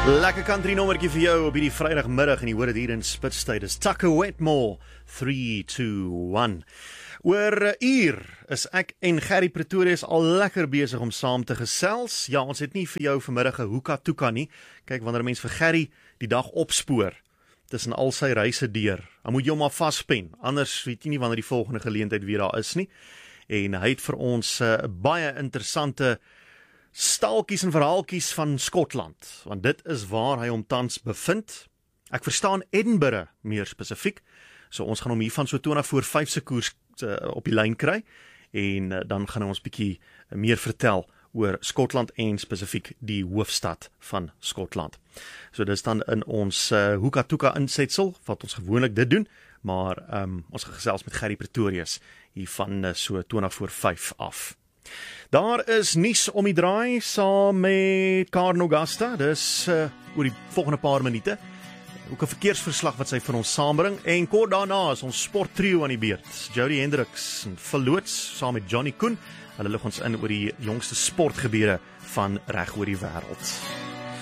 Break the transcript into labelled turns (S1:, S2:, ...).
S1: Lekker country nommertjie vir jou op hierdie Vrydagmiddag en jy hoor dit hier in Spitstyd. Dis Tucker Wetmore, 3, 2, 1. Oor 'n uur is ek en Gerry Pretorius al lekker besig om saam te gesels. Ja, ons het nie vir jou vanmiddag 'n hoeka toeka nie. Kyk, wanneer 'n mens vir Gerry die dag opspoor tussen al sy reise deur, dan moet jy hom maar vaspen. Anders weet jy nie wanneer die volgende geleentheid weer daar is nie. En hy het vir ons 'n baie interessante staaltjies en verhaaltjies van Skotland, want dit is waar hy hom tans bevind. Ek verstaan Edinburgh meer spesifiek, so ons gaan hom hiervan so 20 voor 5 se koers op die lyn kry, en dan gaan hy ons bietjie meer vertel oor Skotland en spesifiek die hoofstad van Skotland. So dis dan in ons Hoeka Toeka insetsel, wat ons gewoonlik dit doen, maar ons gaan gesels met Gerry Pretorius hiervan so 20 voor 5 af. Daar is nuus om die draai saam met Karen Augusta. Dis oor die volgende paar minute. Ook 'n verkeersverslag wat sy vir ons saambring. En kort daarna is ons sporttrio aan die beurt. Jody Hendricks en Phil Loots saam met Johnny Koen. Hulle lig ons in oor die jongste sportgebeure van reg oor die wêreld.